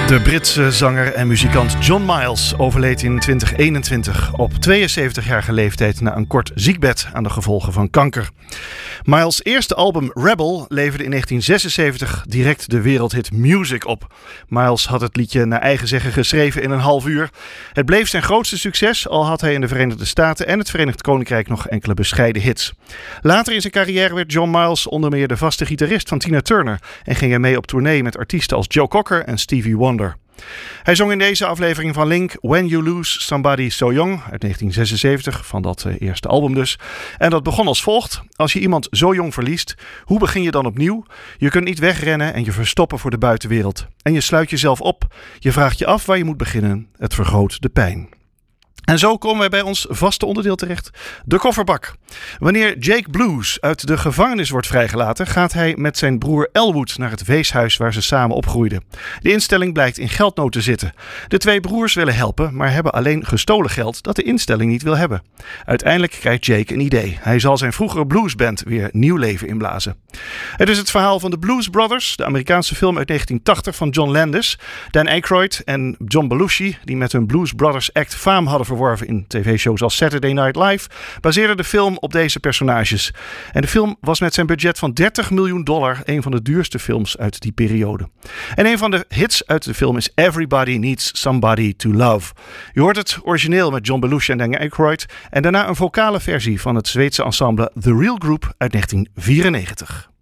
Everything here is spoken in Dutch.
De Britse zanger en muzikant John Miles overleed in 2021 op 72-jarige leeftijd na een kort ziekbed aan de gevolgen van kanker. Miles' eerste album Rebel leverde in 1976 direct de wereldhit Music op. Miles had het liedje naar eigen zeggen geschreven in een half uur. Het bleef zijn grootste succes, al had hij in de Verenigde Staten en het Verenigd Koninkrijk nog enkele bescheiden hits. Later in zijn carrière werd John Miles onder meer de vaste gitarist van Tina Turner en ging hij mee op tournee met artiesten als Joe Cocker en Stevie Wonder. Hij zong in deze aflevering van Link When You Lose Somebody So Young uit 1976, van dat eerste album dus. En dat begon als volgt: als je iemand zo jong verliest, hoe begin je dan opnieuw? Je kunt niet wegrennen en je verstoppen voor de buitenwereld. En je sluit jezelf op. Je vraagt je af waar je moet beginnen. Het vergroot de pijn. En zo komen wij bij ons vaste onderdeel terecht, de kofferbak. Wanneer Jake Blues uit de gevangenis wordt vrijgelaten, gaat hij met zijn broer Elwood naar het weeshuis waar ze samen opgroeiden. De instelling blijkt in geldnood te zitten. De twee broers willen helpen, maar hebben alleen gestolen geld dat de instelling niet wil hebben. Uiteindelijk krijgt Jake een idee. Hij zal zijn vroegere bluesband weer nieuw leven inblazen. Het is het verhaal van de Blues Brothers, de Amerikaanse film uit 1980 van John Landis. Dan Aykroyd en John Belushi, die met hun Blues Brothers act faam hadden verworven in tv-shows als Saturday Night Live, baseerde de film op deze personages. En de film was met zijn budget van $30 miljoen een van de duurste films uit die periode. En een van de hits uit de film is Everybody Needs Somebody to Love. Je hoort het origineel met John Belushi en Dan Aykroyd en daarna een vocale versie van het Zweedse ensemble The Real Group uit 1994.